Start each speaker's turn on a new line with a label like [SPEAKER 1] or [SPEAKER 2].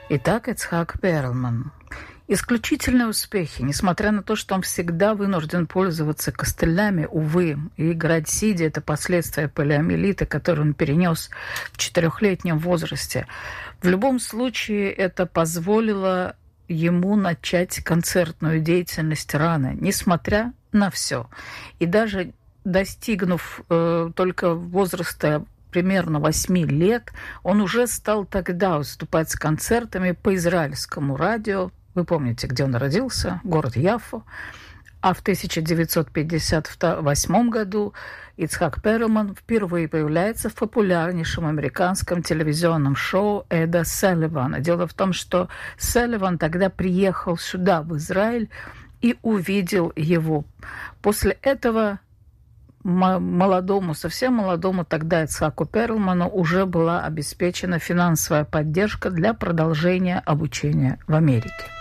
[SPEAKER 1] Итак, Ицхак Перлман. Исключительные успехи, несмотря на то, что он всегда вынужден пользоваться костылями, увы, и играть сидя – это последствия полиомиелита, который он перенес в 4-летнем возрасте. В любом случае, это позволило ему начать концертную деятельность рано, несмотря на все. И даже достигнув только возраста примерно 8 лет, он уже стал тогда выступать с концертами по израильскому радио. Вы помните, где он родился? Город Яффо. А в 1958 году Ицхак Перлман впервые появляется в популярнейшем американском телевизионном шоу Эда Салливана. Дело в том, что Салливан тогда приехал сюда, в Израиль, и увидел его. После этого совсем молодому тогда Ицхаку Перлману уже была обеспечена финансовая поддержка для продолжения обучения в Америке.